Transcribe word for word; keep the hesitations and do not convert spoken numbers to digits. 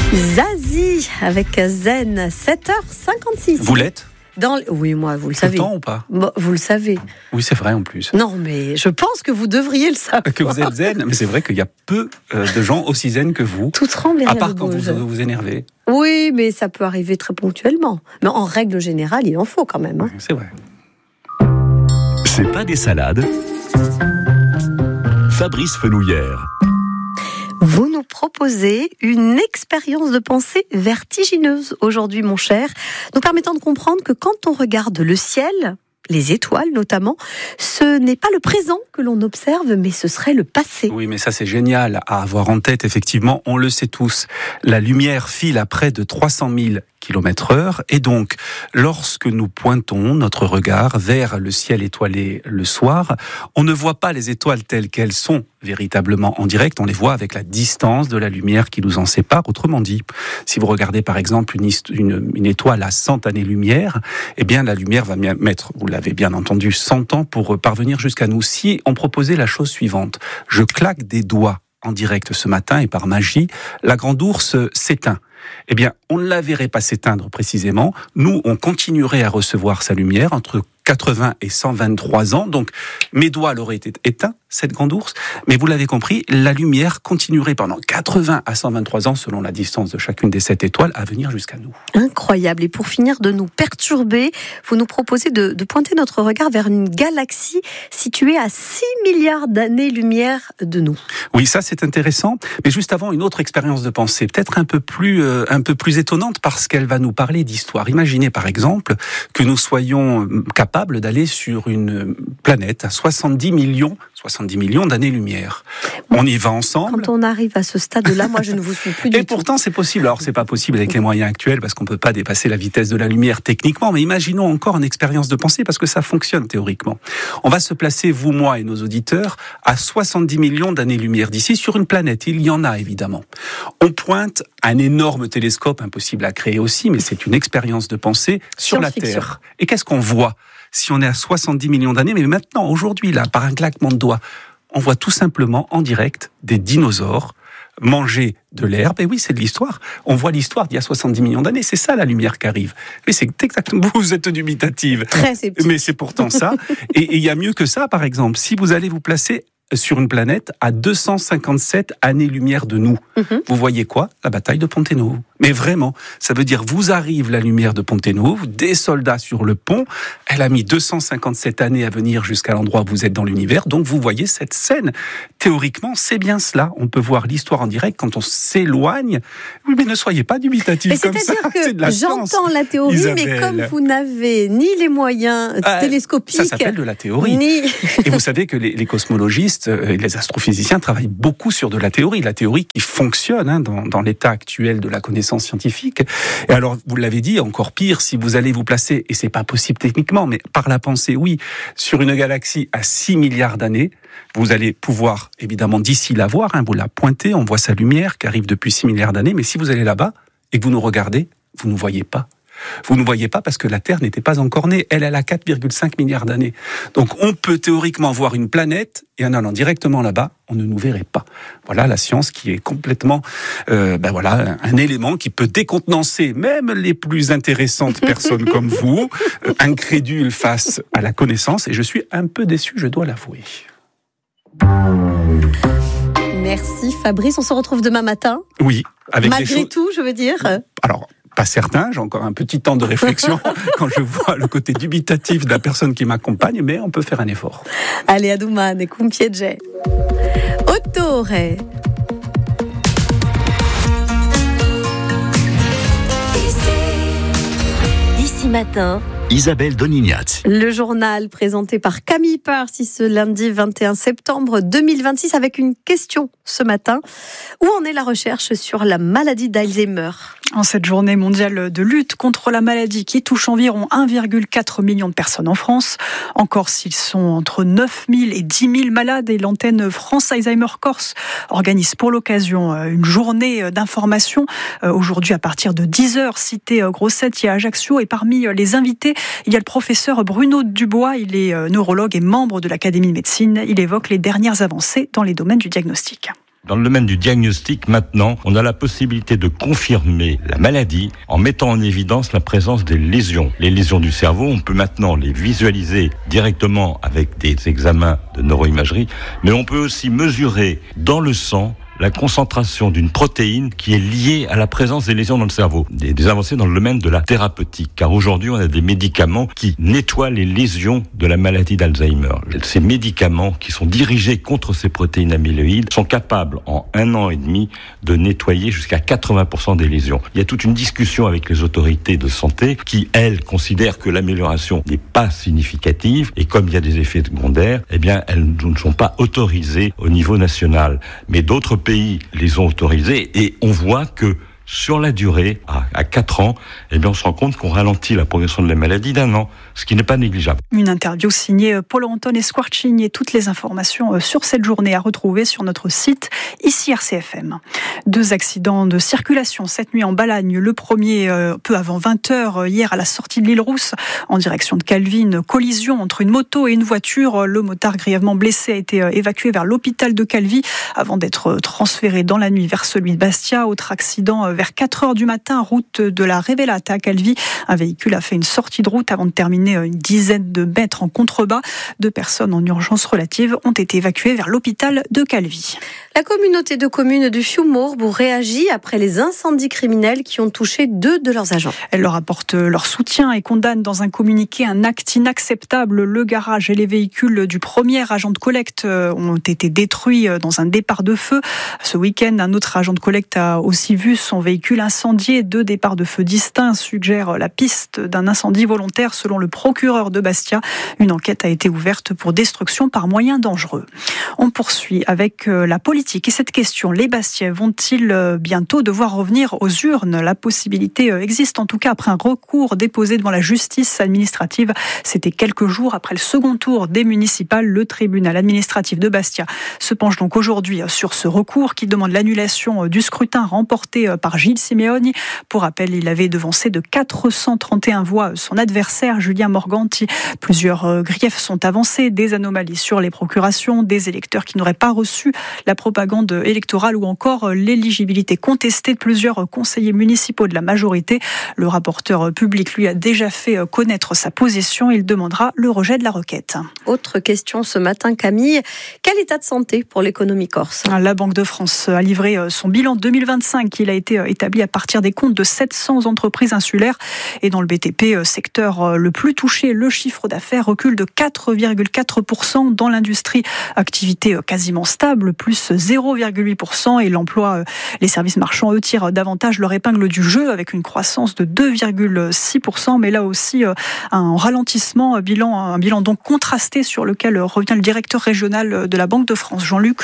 Zazie avec Zen, sept heures cinquante-six. Vous l'êtes ? Dans... Oui, moi, vous le savez. Tout le temps ou pas ? Bon, vous le savez. Oui, c'est vrai en plus. Non, mais je pense que vous devriez le savoir. Que vous êtes zen, mais c'est vrai qu'il y a peu euh, de gens aussi zen que vous. Tout tremble et à rien part ne quand bouge. vous vous énervez. Oui, mais ça peut arriver très ponctuellement. Mais en règle générale, il en faut quand même. Hein. C'est vrai. C'est pas des salades. Fabrice Fenouillère. Vous nous proposez une expérience de pensée vertigineuse aujourd'hui, mon cher, nous permettant de comprendre que quand on regarde le ciel, les étoiles notamment, ce n'est pas le présent que l'on observe, mais ce serait le passé. Oui, mais ça c'est génial à avoir en tête, effectivement, on le sait tous. La lumière file à près de trois cent mille kilomètres heure, et donc, lorsque nous pointons notre regard vers le ciel étoilé le soir, on ne voit pas les étoiles telles qu'elles sont véritablement en direct, on les voit avec la distance de la lumière qui nous en sépare. Autrement dit, si vous regardez par exemple une, une, une étoile à cent années-lumière, eh bien la lumière va mettre, vous l'avez bien entendu, cent ans pour parvenir jusqu'à nous. Si on proposait la chose suivante, je claque des doigts en direct ce matin et par magie, la grande ours s'éteint. Eh bien, on ne la verrait pas s'éteindre précisément. Nous, on continuerait à recevoir sa lumière entre quatre-vingts et cent vingt-trois ans. Donc, mes doigts l'auraient été éteints, cette grande ours. Mais vous l'avez compris, la lumière continuerait pendant quatre-vingts à cent vingt-trois ans, selon la distance de chacune des sept étoiles, à venir jusqu'à nous. Incroyable. Et pour finir de nous perturber, vous nous proposez de, de pointer notre regard vers une galaxie située à six milliards d'années-lumière de nous. Oui, ça c'est intéressant. Mais juste avant, une autre expérience de pensée, peut-être un peu plus, euh, un peu plus étonnante, parce qu'elle va nous parler d'histoire. Imaginez par exemple que nous soyons capables d'aller sur une planète à soixante-dix millions d'années-lumière. On y va ensemble. Quand on arrive à ce stade-là, moi je ne vous suis plus du Et tout. pourtant c'est possible. Alors c'est pas possible avec les moyens actuels parce qu'on peut pas dépasser la vitesse de la lumière techniquement, mais imaginons encore une expérience de pensée parce que ça fonctionne théoriquement. On va se placer, vous, moi et nos auditeurs, à soixante-dix millions d'années-lumière d'ici sur une planète. Il y en a évidemment. On pointe un énorme télescope, impossible à créer aussi, mais c'est une expérience de pensée sur la Terre. Et qu'est-ce qu'on voit si on est à soixante-dix millions d'années, mais maintenant, aujourd'hui, là, par un claquement de doigts, on voit tout simplement en direct des dinosaures manger de l'herbe. Et oui, c'est de l'histoire. On voit l'histoire d'il y a soixante-dix millions d'années. C'est ça la lumière qui arrive. Mais c'est exactement. Vous êtes dubitative. Très sceptique. Mais c'est pourtant ça. Et il y a mieux que ça, par exemple. Si vous allez vous placer sur une planète à deux cent cinquante-sept années-lumière de nous. Mm-hmm. Vous voyez quoi ? La bataille de Ponténovo. Mais vraiment, ça veut dire, vous arrive la lumière de Ponténovo, des soldats sur le pont, elle a mis deux cent cinquante-sept années à venir jusqu'à l'endroit où vous êtes dans l'univers, donc vous voyez cette scène. Théoriquement, c'est bien cela. On peut voir l'histoire en direct quand on s'éloigne. Oui, mais ne soyez pas dubitatifs comme ça. C'est-à-dire que c'est de la j'entends science, la théorie, Isabelle. Mais comme vous n'avez ni les moyens euh, télescopiques... Ça s'appelle de la théorie. Ni... Et vous savez que les, les cosmologistes et les astrophysiciens travaillent beaucoup sur de la théorie. La théorie qui fonctionne hein, dans, dans l'état actuel de la connaissance scientifique. Et alors, vous l'avez dit, encore pire, si vous allez vous placer, et c'est pas possible techniquement, mais par la pensée, oui, sur une galaxie à six milliards d'années, vous allez pouvoir, évidemment, d'ici la voir, hein, vous la pointez, on voit sa lumière qui arrive depuis six milliards d'années, mais si vous allez là-bas et que vous nous regardez, vous ne nous voyez pas. Vous ne voyez pas parce que la Terre n'était pas encore née. Elle, elle a quatre virgule cinq milliards d'années. Donc, on peut théoriquement voir une planète et en allant directement là-bas, on ne nous verrait pas. Voilà la science qui est complètement, euh, ben voilà, un élément qui peut décontenancer même les plus intéressantes personnes comme vous, euh, incrédules face à la connaissance. Et je suis un peu déçu, je dois l'avouer. Merci Fabrice, on se retrouve demain matin. Oui, avec Malgré des choses... tout, je veux dire. Alors. Pas certain, j'ai encore un petit temps de réflexion quand je vois le côté dubitatif de la personne qui m'accompagne, mais on peut faire un effort. Allez, a domani, cum piacere. Autore. Ici matin. Isabelle Donignat. Le journal présenté par Camille Parsi ce lundi vingt et un septembre deux mille vingt-six avec une question ce matin. Où en est la recherche sur la maladie d'Alzheimer ? En cette journée mondiale de lutte contre la maladie qui touche environ un virgule quatre million de personnes en France, en Corse, ils sont entre neuf mille et dix mille malades et l'antenne France Alzheimer Corse organise pour l'occasion une journée d'information. Aujourd'hui, à partir de dix heures, cité Grossetti à Ajaccio, et parmi les invités, il y a le professeur Bruno Dubois, il est neurologue et membre de l'Académie de médecine. Il évoque les dernières avancées dans les domaines du diagnostic. Dans le domaine du diagnostic, maintenant, on a la possibilité de confirmer la maladie en mettant en évidence la présence des lésions. Les lésions du cerveau, on peut maintenant les visualiser directement avec des examens de neuroimagerie, mais on peut aussi mesurer dans le sang la concentration d'une protéine qui est liée à la présence des lésions dans le cerveau. Des, des avancées dans le domaine de la thérapeutique, car aujourd'hui on a des médicaments qui nettoient les lésions de la maladie d'Alzheimer. Ces médicaments qui sont dirigés contre ces protéines amyloïdes sont capables en un an et demi de nettoyer jusqu'à quatre-vingts pour cent des lésions. Il y a toute une discussion avec les autorités de santé qui, elles, considèrent que l'amélioration n'est pas significative et comme il y a des effets secondaires, eh bien elles ne sont pas autorisées au niveau national. Mais d'autres pays les ont autorisés et on voit que sur la durée, à, à quatre ans, eh bien on se rend compte qu'on ralentit la progression de la maladie d'un an, ce qui n'est pas négligeable. Une interview signée Paul-Anton Esquarcini et toutes les informations sur cette journée à retrouver sur notre site ici R C F M. Deux accidents de circulation cette nuit en Balagne. Le premier euh, peu avant vingt heures hier à la sortie de l'île Rousse en direction de Calvi. Collision entre une moto et une voiture. Le motard grièvement blessé a été évacué vers l'hôpital de Calvi avant d'être transféré dans la nuit vers celui de Bastia. Autre accident vers quatre heures du matin, route de la Révélata à Calvi. Un véhicule a fait une sortie de route avant de terminer une dizaine de mètres en contrebas. Deux personnes en urgence relative ont été évacuées vers l'hôpital de Calvi. La communauté de communes du Fiume-Mourbourg réagit après les incendies criminels qui ont touché deux de leurs agents. Elle leur apporte leur soutien et condamne dans un communiqué un acte inacceptable. Le garage et les véhicules du premier agent de collecte ont été détruits dans un départ de feu. Ce week-end, un autre agent de collecte a aussi vu son véhicule incendié. Deux départs de feu distincts suggèrent la piste d'un incendie volontaire selon le procureur de Bastia. Une enquête a été ouverte pour destruction par moyens dangereux. On poursuit avec la politique et cette question. Les Bastiais vont-ils bientôt devoir revenir aux urnes ? La possibilité existe en tout cas après un recours déposé devant la justice administrative. C'était quelques jours après le second tour des municipales. Le tribunal administratif de Bastia se penche donc aujourd'hui sur ce recours qui demande l'annulation du scrutin remporté par Gilles Simeoni. Pour rappel, il avait devancé de quatre cent trente et un voix son adversaire Julien Morganti. Plusieurs griefs sont avancés, des anomalies sur les procurations, des électeurs qui n'auraient pas reçu la propagande électorale ou encore l'éligibilité contestée de plusieurs conseillers municipaux de la majorité. Le rapporteur public, lui, a déjà fait connaître sa position. Il demandera le rejet de la requête. Autre question ce matin, Camille. Quel état de santé pour l'économie corse ? La Banque de France a livré son bilan deux mille vingt-cinq. Il a été établi à partir des comptes de sept cents entreprises insulaires. Et dans le B T P, secteur le plus touché, le chiffre d'affaires recule de quatre virgule quatre pour cent. Dans l'industrie, activité quasiment stable, plus zéro virgule huit pour cent. Et l'emploi, les services marchands, eux, tirent davantage leur épingle du jeu avec une croissance de deux virgule six pour cent. Mais là aussi, un ralentissement, un bilan, un bilan donc contrasté sur lequel revient le directeur régional de la Banque de France, Jean-Luc